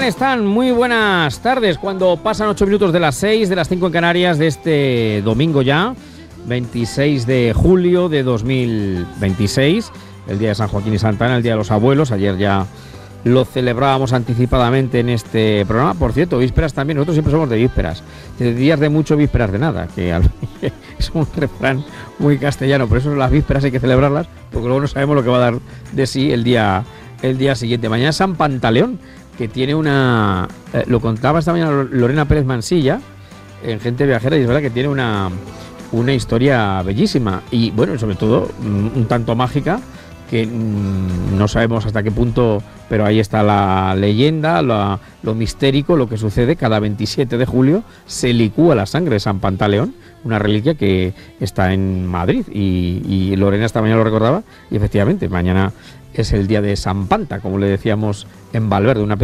están? Muy buenas tardes. Cuando pasan 8 minutos de las 6, de las 5 en Canarias, de este domingo ya, 26 de julio de 2026, el día de San Joaquín y Santa Ana, el día de los abuelos. Ayer ya lo celebrábamos anticipadamente en este programa. Por cierto, vísperas también, nosotros siempre somos de vísperas. De días de mucho, vísperas de nada, que es un refrán muy castellano. Por eso las vísperas hay que celebrarlas, porque luego no sabemos lo que va a dar de sí el día siguiente. Mañana es San Pantaleón, que tiene una... lo contaba esta mañana Lorena Pérez Mansilla en Gente Viajera, y es verdad que tiene una historia bellísima y, bueno, sobre todo un tanto mágica, que no sabemos hasta qué punto, pero ahí está la leyenda, lo mistérico, lo que sucede. Cada 27 de julio se licúa la sangre de San Pantaleón, una reliquia que está en Madrid, y Lorena esta mañana lo recordaba, y efectivamente mañana es el día de San Panta, como le decíamos en Valverde, una